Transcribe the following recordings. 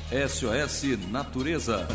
SOS Natureza.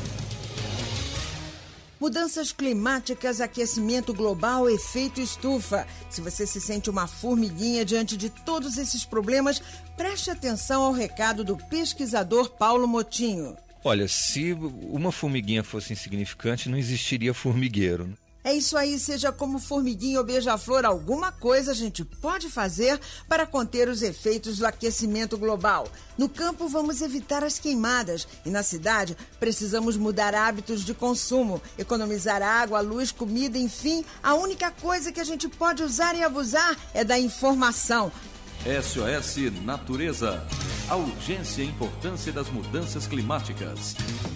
Mudanças climáticas, aquecimento global, efeito estufa. Se você se sente uma formiguinha diante de todos esses problemas, preste atenção ao recado do pesquisador Paulo Motinho. Olha, se uma formiguinha fosse insignificante, não existiria formigueiro. É isso aí, seja como formiguinha ou beija-flor, alguma coisa a gente pode fazer para conter os efeitos do aquecimento global. No campo, vamos evitar as queimadas e na cidade, precisamos mudar hábitos de consumo, economizar água, luz, comida, enfim, a única coisa que a gente pode usar e abusar é da informação. SOS Natureza. A urgência e a importância das mudanças climáticas.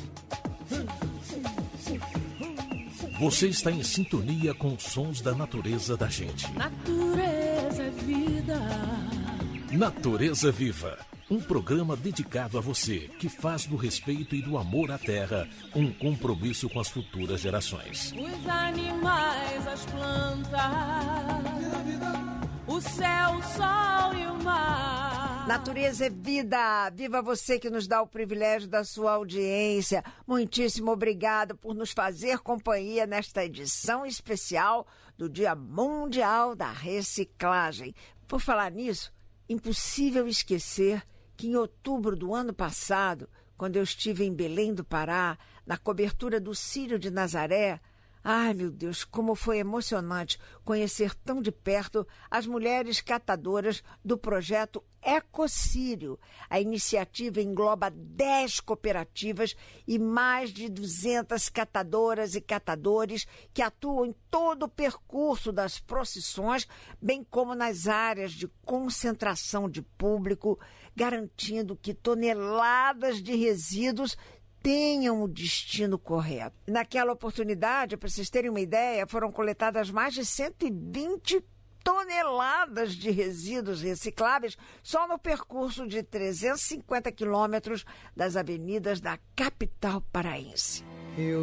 Você está em sintonia com os sons da natureza da gente. Natureza é vida. Natureza Viva, um programa dedicado a você que faz do respeito e do amor à terra um compromisso com as futuras gerações. Os animais, as plantas, o céu, o sol e o mar. Natureza é vida. Viva você que nos dá o privilégio da sua audiência. Muitíssimo obrigado por nos fazer companhia nesta edição especial do Dia Mundial da Reciclagem. Por falar nisso, impossível esquecer que em outubro do ano passado, quando eu estive em Belém do Pará, na cobertura do Círio de Nazaré, ai, meu Deus, como foi emocionante conhecer tão de perto as mulheres catadoras do projeto Ecocírio. A iniciativa engloba 10 cooperativas e mais de 200 catadoras e catadores que atuam em todo o percurso das procissões, bem como nas áreas de concentração de público, garantindo que toneladas de resíduos tenham o destino correto. Naquela oportunidade, para vocês terem uma ideia, foram coletadas mais de 120 toneladas de resíduos recicláveis só no percurso de 350 quilômetros das avenidas da capital paraense.